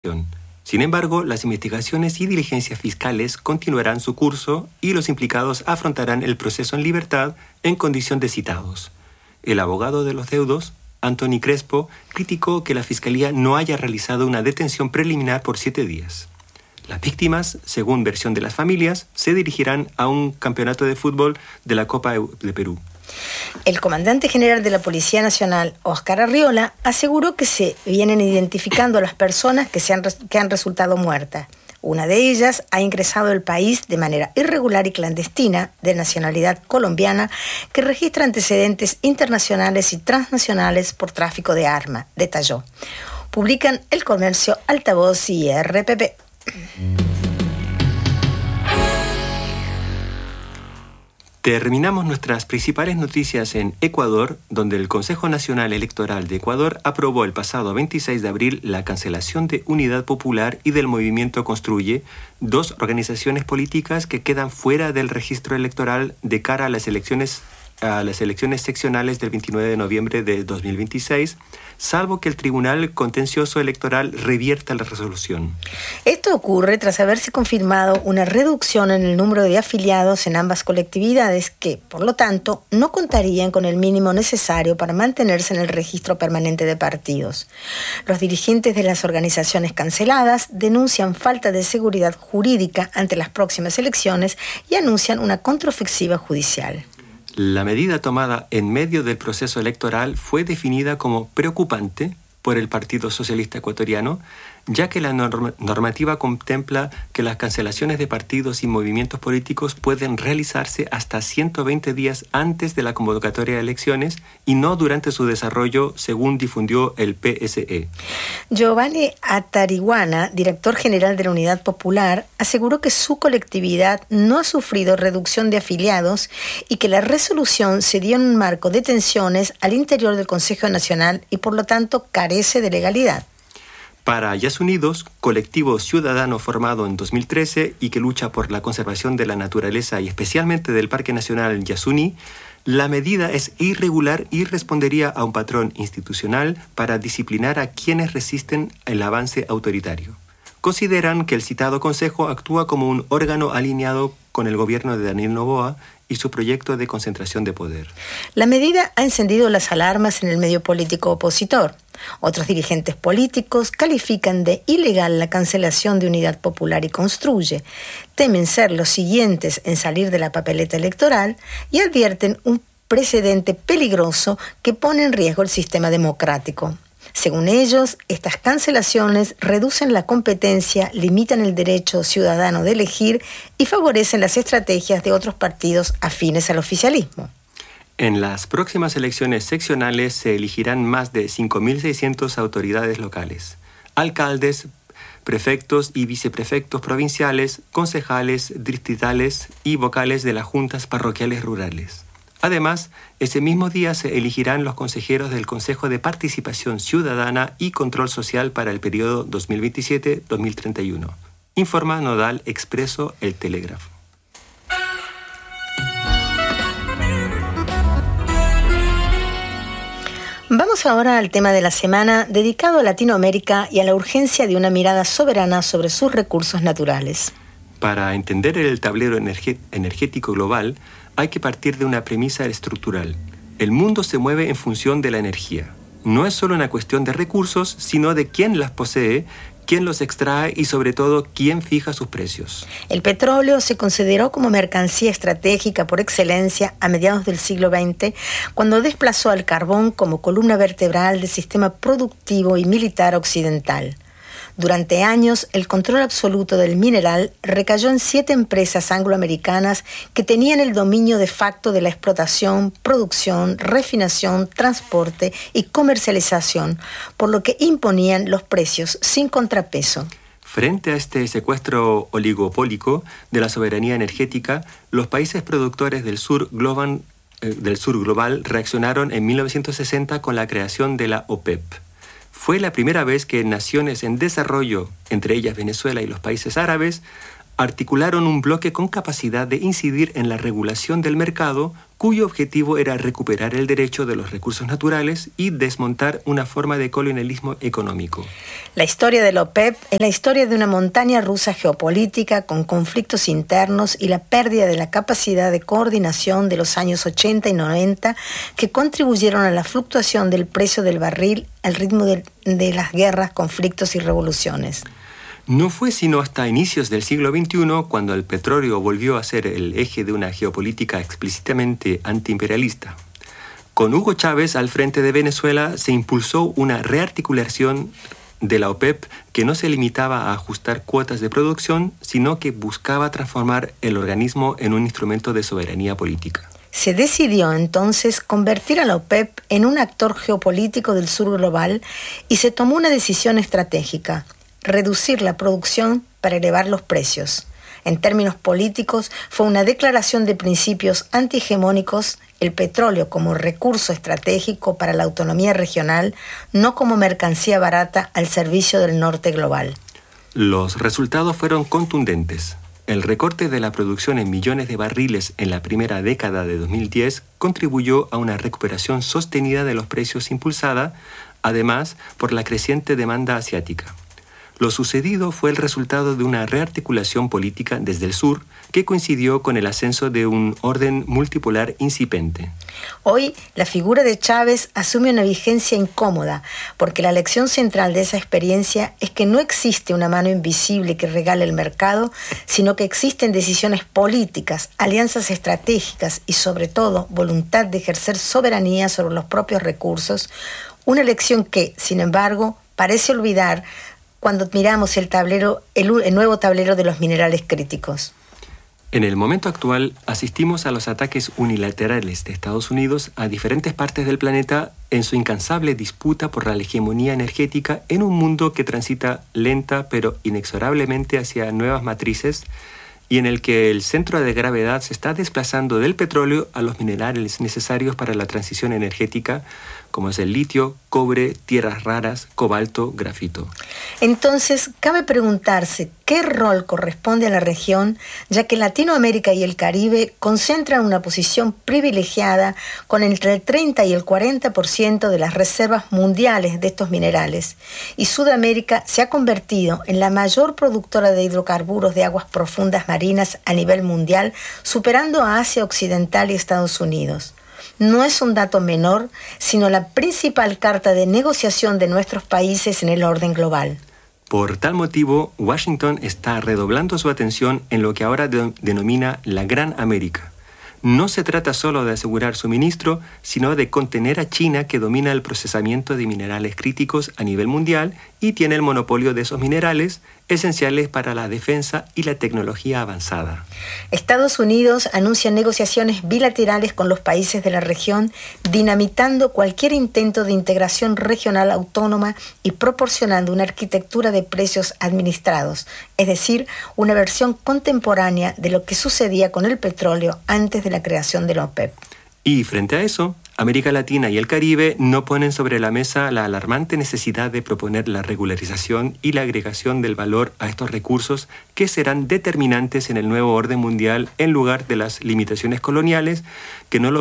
Sin embargo, las investigaciones y diligencias fiscales continuarán su curso y los implicados afrontarán el proceso en libertad en condición de citados. El abogado de los deudos, Anthony Crespo, criticó que la Fiscalía no haya realizado una detención preliminar por 7 días. Las víctimas, según versión de las familias, se dirigirán a un campeonato de fútbol de la Copa de Perú. El comandante general de la Policía Nacional, Óscar Arriola, aseguró que se vienen identificando a las personas que han resultado muertas. Una de ellas ha ingresado al país de manera irregular y clandestina, de nacionalidad colombiana, que registra antecedentes internacionales y transnacionales por tráfico de armas, detalló. Publican El Comercio, Altavoz y RPP. Terminamos nuestras principales noticias en Ecuador, donde el Consejo Nacional Electoral de Ecuador aprobó el pasado 26 de abril la cancelación de Unidad Popular y del Movimiento Construye, 2 organizaciones políticas que quedan fuera del registro electoral de cara a las elecciones seccionales del 29 de noviembre de 2026, salvo que el Tribunal Contencioso Electoral revierta la resolución. Esto ocurre tras haberse confirmado una reducción en el número de afiliados en ambas colectividades que, por lo tanto, no contarían con el mínimo necesario para mantenerse en el registro permanente de partidos. Los dirigentes de las organizaciones canceladas denuncian falta de seguridad jurídica ante las próximas elecciones y anuncian una contraofensiva judicial. La medida tomada en medio del proceso electoral fue definida como preocupante por el Partido Socialista Ecuatoriano, ya que la normativa contempla que las cancelaciones de partidos y movimientos políticos pueden realizarse hasta 120 días antes de la convocatoria de elecciones y no durante su desarrollo, según difundió el PSE. Giovanni Atariguana, director general de la Unidad Popular, aseguró que su colectividad no ha sufrido reducción de afiliados y que la resolución se dio en un marco de tensiones al interior del Consejo Nacional y por lo tanto carece de legalidad. Para Yas Unidos, colectivo ciudadano formado en 2013 y que lucha por la conservación de la naturaleza y especialmente del Parque Nacional Yasuní, la medida es irregular y respondería a un patrón institucional para disciplinar a quienes resisten el avance autoritario. Consideran que el citado Consejo actúa como un órgano alineado con el gobierno de Daniel Noboa y su proyecto de concentración de poder. La medida ha encendido las alarmas en el medio político opositor. Otros dirigentes políticos califican de ilegal la cancelación de Unidad Popular y Construye, temen ser los siguientes en salir de la papeleta electoral y advierten un precedente peligroso que pone en riesgo el sistema democrático. Según ellos, estas cancelaciones reducen la competencia, limitan el derecho ciudadano de elegir y favorecen las estrategias de otros partidos afines al oficialismo. En las próximas elecciones seccionales se elegirán más de 5.600 autoridades locales, alcaldes, prefectos y viceprefectos provinciales, concejales, distritales y vocales de las juntas parroquiales rurales. Además, ese mismo día se elegirán los consejeros del Consejo de Participación Ciudadana y Control Social para el periodo 2027-2031. Informa Nodal Expreso El Telégrafo. Vamos ahora al tema de la semana dedicado a Latinoamérica y a la urgencia de una mirada soberana sobre sus recursos naturales. Para entender el tablero energético global, hay que partir de una premisa estructural. El mundo se mueve en función de la energía. No es solo una cuestión de recursos, sino de quién las posee, quién los extrae y sobre todo quién fija sus precios. El petróleo se consideró como mercancía estratégica por excelencia a mediados del siglo XX, cuando desplazó al carbón como columna vertebral del sistema productivo y militar occidental. Durante años, el control absoluto del mineral recayó en 7 empresas angloamericanas que tenían el dominio de facto de la explotación, producción, refinación, transporte y comercialización, por lo que imponían los precios sin contrapeso. Frente a este secuestro oligopólico de la soberanía energética, los países productores del sur global reaccionaron en 1960 con la creación de la OPEP. Fue la primera vez que naciones en desarrollo, entre ellas Venezuela y los países árabes, articularon un bloque con capacidad de incidir en la regulación del mercado, cuyo objetivo era recuperar el derecho de los recursos naturales y desmontar una forma de colonialismo económico. La historia de la OPEP es la historia de una montaña rusa geopolítica con conflictos internos y la pérdida de la capacidad de coordinación de los años 80 y 90 que contribuyeron a la fluctuación del precio del barril al ritmo de las guerras, conflictos y revoluciones. No fue sino hasta inicios del siglo XXI cuando el petróleo volvió a ser el eje de una geopolítica explícitamente antiimperialista. Con Hugo Chávez al frente de Venezuela se impulsó una rearticulación de la OPEP que no se limitaba a ajustar cuotas de producción, sino que buscaba transformar el organismo en un instrumento de soberanía política. Se decidió entonces convertir a la OPEP en un actor geopolítico del sur global y se tomó una decisión estratégica: reducir la producción para elevar los precios. En términos políticos, fue una declaración de principios antihegemónicos, el petróleo como recurso estratégico para la autonomía regional, no como mercancía barata al servicio del norte global. Los resultados fueron contundentes. El recorte de la producción en millones de barriles en la primera década de 2010 contribuyó a una recuperación sostenida de los precios impulsada, además, por la creciente demanda asiática. Lo sucedido fue el resultado de una rearticulación política desde el sur que coincidió con el ascenso de un orden multipolar incipiente. Hoy, la figura de Chávez asume una vigencia incómoda, porque la lección central de esa experiencia es que no existe una mano invisible que regale el mercado, sino que existen decisiones políticas, alianzas estratégicas y, sobre todo, voluntad de ejercer soberanía sobre los propios recursos, una lección que, sin embargo, parece olvidar cuando miramos el nuevo tablero de los minerales críticos. En el momento actual, asistimos a los ataques unilaterales de Estados Unidos a diferentes partes del planeta en su incansable disputa por la hegemonía energética en un mundo que transita lenta pero inexorablemente hacia nuevas matrices y en el que el centro de gravedad se está desplazando del petróleo a los minerales necesarios para la transición energética, como es el litio, cobre, tierras raras, cobalto, grafito. Entonces, cabe preguntarse qué rol corresponde a la región, ya que Latinoamérica y el Caribe concentran una posición privilegiada con entre el 30 y el 40% de las reservas mundiales de estos minerales, y Sudamérica se ha convertido en la mayor productora de hidrocarburos de aguas profundas marinas a nivel mundial, superando a Asia Occidental y Estados Unidos. No es un dato menor, sino la principal carta de negociación de nuestros países en el orden global. Por tal motivo, Washington está redoblando su atención en lo que ahora denomina la Gran América. No se trata solo de asegurar suministro, sino de contener a China, que domina el procesamiento de minerales críticos a nivel mundial y tiene el monopolio de esos minerales esenciales para la defensa y la tecnología avanzada. Estados Unidos anuncia negociaciones bilaterales con los países de la región, dinamitando cualquier intento de integración regional autónoma y proporcionando una arquitectura de precios administrados, es decir, una versión contemporánea de lo que sucedía con el petróleo antes de la creación de la OPEP. Y frente a eso, América Latina y el Caribe no ponen sobre la mesa la alarmante necesidad de proponer la regularización y la agregación del valor a estos recursos que serán determinantes en el nuevo orden mundial en lugar de las limitaciones coloniales que no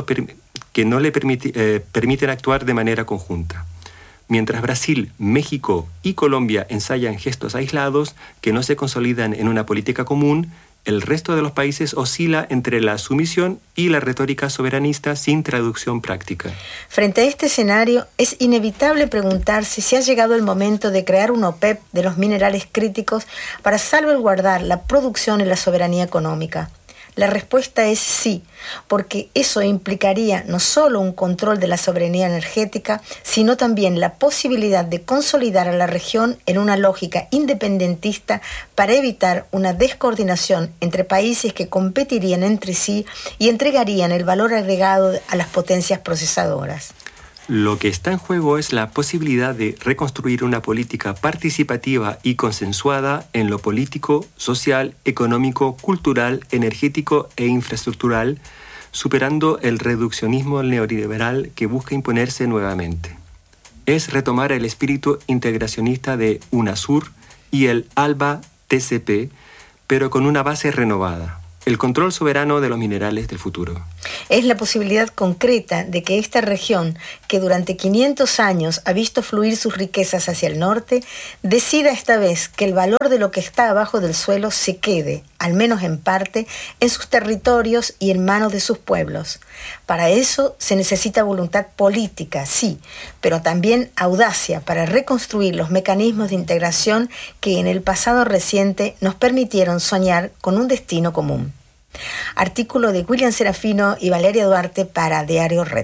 le permiten actuar de manera conjunta. Mientras Brasil, México y Colombia ensayan gestos aislados que no se consolidan en una política común, el resto de los países oscila entre la sumisión y la retórica soberanista sin traducción práctica. Frente a este escenario, es inevitable preguntarse si ha llegado el momento de crear una OPEP de los minerales críticos para salvaguardar la producción y la soberanía económica. La respuesta es sí, porque eso implicaría no solo un control de la soberanía energética, sino también la posibilidad de consolidar a la región en una lógica independentista para evitar una descoordinación entre países que competirían entre sí y entregarían el valor agregado a las potencias procesadoras. Lo que está en juego es la posibilidad de reconstruir una política participativa y consensuada en lo político, social, económico, cultural, energético e infraestructural, superando el reduccionismo neoliberal que busca imponerse nuevamente. Es retomar el espíritu integracionista de UNASUR y el ALBA-TCP pero con una base renovada: el control soberano de los minerales del futuro. Es la posibilidad concreta de que esta región, que durante 500 años ha visto fluir sus riquezas hacia el norte, decida esta vez que el valor de lo que está abajo del suelo se quede, al menos en parte, en sus territorios y en manos de sus pueblos. Para eso se necesita voluntad política, sí, pero también audacia para reconstruir los mecanismos de integración que en el pasado reciente nos permitieron soñar con un destino común. Artículo de William Serafino y Valeria Duarte para Diario Red.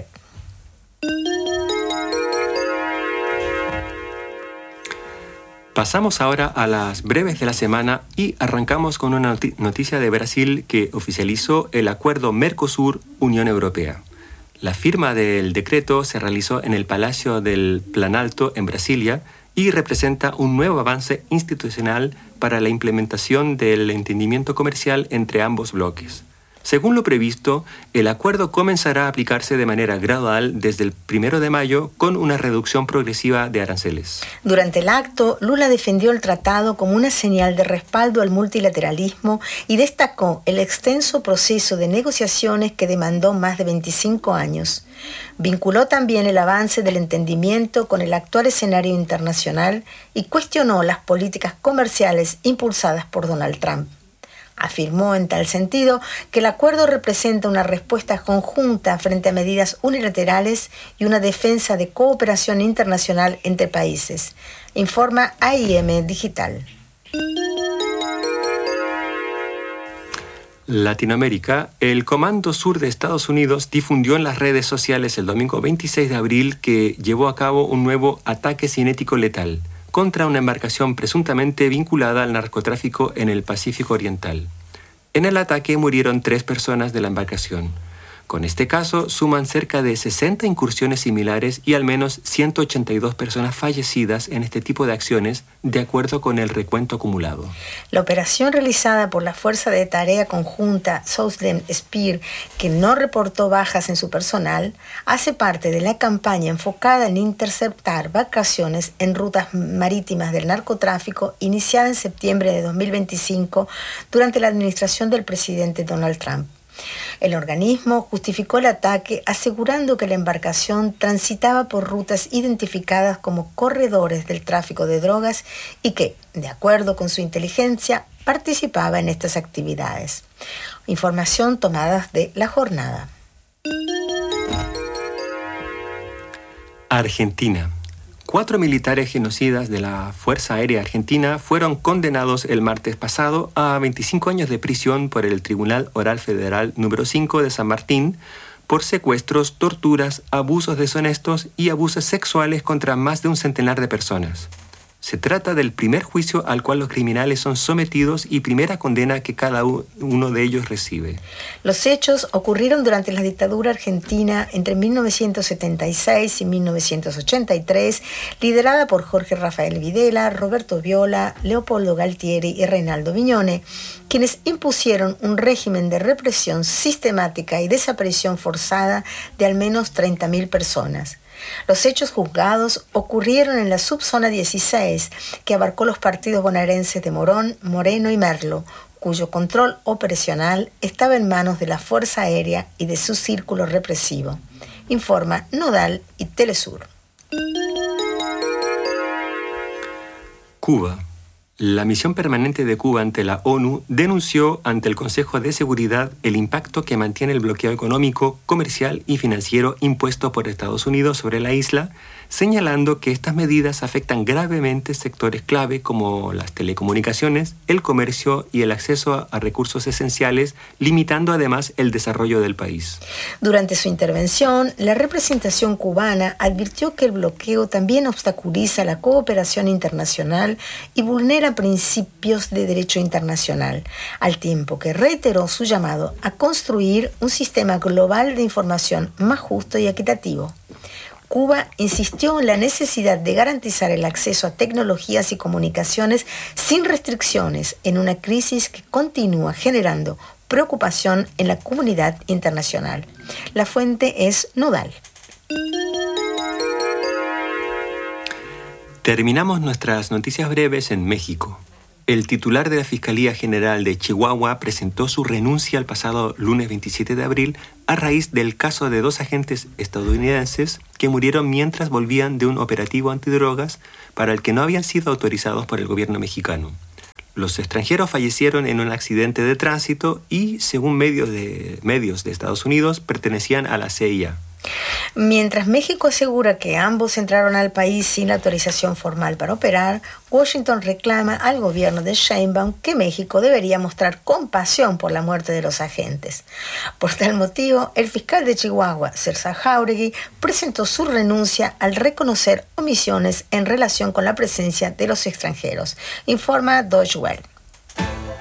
Pasamos ahora a las breves de la semana y arrancamos con una noticia de Brasil que oficializó el acuerdo Mercosur-Unión Europea. La firma del decreto se realizó en el Palacio del Planalto en Brasilia y representa un nuevo avance institucional para la implementación del entendimiento comercial entre ambos bloques. Según lo previsto, el acuerdo comenzará a aplicarse de manera gradual desde el 1 de mayo con una reducción progresiva de aranceles. Durante el acto, Lula defendió el tratado como una señal de respaldo al multilateralismo y destacó el extenso proceso de negociaciones que demandó más de 25 años. Vinculó también el avance del entendimiento con el actual escenario internacional y cuestionó las políticas comerciales impulsadas por Donald Trump. Afirmó en tal sentido que el acuerdo representa una respuesta conjunta frente a medidas unilaterales y una defensa de cooperación internacional entre países, informa AIM Digital. Latinoamérica, el Comando Sur de Estados Unidos difundió en las redes sociales el domingo 26 de abril que llevó a cabo un nuevo ataque cinético letal contra una embarcación presuntamente vinculada al narcotráfico en el Pacífico Oriental. En el ataque murieron 3 personas de la embarcación. Con este caso, suman cerca de 60 incursiones similares y al menos 182 personas fallecidas en este tipo de acciones, de acuerdo con el recuento acumulado. La operación realizada por la Fuerza de Tarea Conjunta Southern Spear, que no reportó bajas en su personal, hace parte de la campaña enfocada en interceptar embarcaciones en rutas marítimas del narcotráfico iniciada en septiembre de 2025 durante la administración del presidente Donald Trump. El organismo justificó el ataque asegurando que la embarcación transitaba por rutas identificadas como corredores del tráfico de drogas y que, de acuerdo con su inteligencia, participaba en estas actividades. Información tomada de La Jornada. Argentina. 4 militares genocidas de la Fuerza Aérea Argentina fueron condenados el martes pasado a 25 años de prisión por el Tribunal Oral Federal número 5 de San Martín por secuestros, torturas, abusos deshonestos y abusos sexuales contra más de un centenar de personas. Se trata del primer juicio al cual los criminales son sometidos y primera condena que cada uno de ellos recibe. Los hechos ocurrieron durante la dictadura argentina entre 1976 y 1983, liderada por Jorge Rafael Videla, Roberto Viola, Leopoldo Galtieri y Reinaldo Viñone, quienes impusieron un régimen de represión sistemática y desaparición forzada de al menos 30.000 personas. Los hechos juzgados ocurrieron en la subzona 16, que abarcó los partidos bonaerenses de Morón, Moreno y Merlo, cuyo control operacional estaba en manos de la Fuerza Aérea y de su círculo represivo, informa Nodal y Telesur. Cuba. La misión permanente de Cuba ante la ONU denunció ante el Consejo de Seguridad el impacto que mantiene el bloqueo económico, comercial y financiero impuesto por Estados Unidos sobre la isla, señalando que estas medidas afectan gravemente sectores clave como las telecomunicaciones, el comercio y el acceso a recursos esenciales, limitando además el desarrollo del país. Durante su intervención, la representación cubana advirtió que el bloqueo también obstaculiza la cooperación internacional y vulnera principios de derecho internacional, al tiempo que reiteró su llamado a construir un sistema global de información más justo y equitativo. Cuba insistió en la necesidad de garantizar el acceso a tecnologías y comunicaciones sin restricciones en una crisis que continúa generando preocupación en la comunidad internacional. La fuente es Nodal. Terminamos nuestras noticias breves en México. El titular de la Fiscalía General de Chihuahua presentó su renuncia el pasado lunes 27 de abril a raíz del caso de 2 agentes estadounidenses que murieron mientras volvían de un operativo antidrogas para el que no habían sido autorizados por el gobierno mexicano. Los extranjeros fallecieron en un accidente de tránsito y, según medios de Estados Unidos, pertenecían a la CIA. Mientras México asegura que ambos entraron al país sin la autorización formal para operar, Washington reclama al gobierno de Sheinbaum que México debería mostrar compasión por la muerte de los agentes. Por tal motivo, el fiscal de Chihuahua, Celsa Jauregui, presentó su renuncia al reconocer omisiones en relación con la presencia de los extranjeros, informa Deutsche Welle.